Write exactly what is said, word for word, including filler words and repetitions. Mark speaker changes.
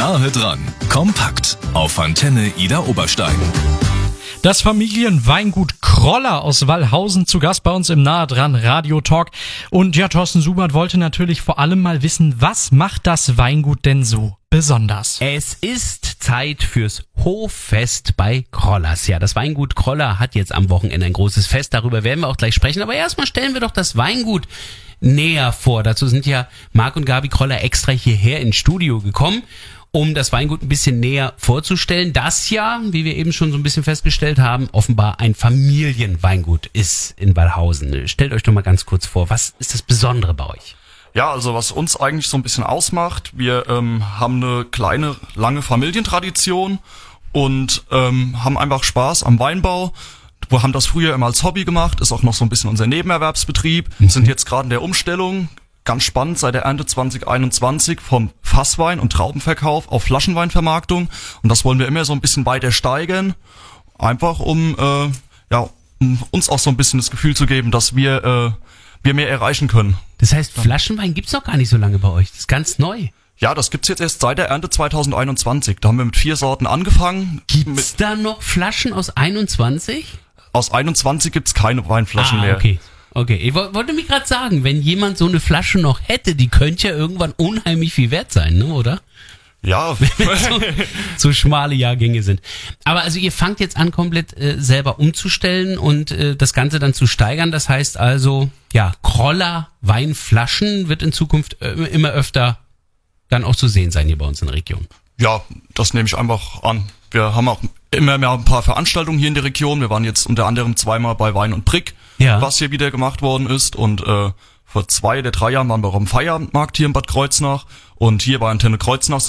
Speaker 1: Nahe dran, kompakt auf Antenne Ida Oberstein.
Speaker 2: Das Familienweingut Kroller aus Wallhausen zu Gast bei uns im Nahe dran Radio Talk. Und ja, Thorsten Subert wollte natürlich vor allem mal wissen, was macht das Weingut denn so besonders?
Speaker 3: Es ist Zeit fürs Hoffest bei Krollers. Ja, das Weingut Kroller hat jetzt am Wochenende ein großes Fest. Darüber werden wir auch gleich sprechen. Aber erstmal stellen wir doch das Weingut näher vor. Dazu sind ja Marc und Gabi Kroller extra hierher ins Studio gekommen, um das Weingut ein bisschen näher vorzustellen, das ja, wie wir eben schon so ein bisschen festgestellt haben, offenbar ein Familienweingut ist in Wallhausen. Stellt euch doch mal ganz kurz vor, was ist das Besondere bei euch?
Speaker 4: Ja, also was uns eigentlich so ein bisschen ausmacht, wir ähm, haben eine kleine, lange Familientradition und ähm, haben einfach Spaß am Weinbau. Wir haben das früher immer als Hobby gemacht, ist auch noch so ein bisschen unser Nebenerwerbsbetrieb, mhm. sind jetzt gerade in der Umstellung. Ganz spannend, seit der Ernte zwanzig einundzwanzig vom Fasswein- und Traubenverkauf auf Flaschenweinvermarktung. Und das wollen wir immer so ein bisschen weiter steigern. Einfach um, äh, ja, um uns auch so ein bisschen das Gefühl zu geben, dass wir, äh, wir mehr erreichen können.
Speaker 3: Das heißt, Flaschenwein gibt's noch gar nicht so lange bei euch. Das ist ganz neu.
Speaker 4: Ja, das gibt's jetzt erst seit der Ernte zwanzig einundzwanzig. Da haben wir mit vier Sorten angefangen.
Speaker 3: Gibt's da noch Flaschen aus einundzwanzig?
Speaker 4: Aus einundzwanzig gibt's keine Weinflaschen
Speaker 3: ah,
Speaker 4: mehr.
Speaker 3: Okay. Okay, ich wollte mich gerade sagen, wenn jemand so eine Flasche noch hätte, die könnte ja irgendwann unheimlich viel wert sein, ne, oder?
Speaker 4: Ja.
Speaker 3: Wenn so, so schmale Jahrgänge sind. Aber also ihr fangt jetzt an, komplett äh, selber umzustellen und äh, das Ganze dann zu steigern. Das heißt also, ja, Kroller Weinflaschen wird in Zukunft äh, immer öfter dann auch zu sehen sein hier bei uns in der Region.
Speaker 4: Ja, das nehme ich einfach an. Wir haben auch immer mehr ein paar Veranstaltungen hier in der Region. Wir waren jetzt unter anderem zweimal bei Wein und Brick, ja. was hier wieder gemacht worden ist. Und äh, vor zwei oder drei Jahren waren wir auch am Feierabendmarkt hier in Bad Kreuznach. Und hier bei Antenne Kreuznach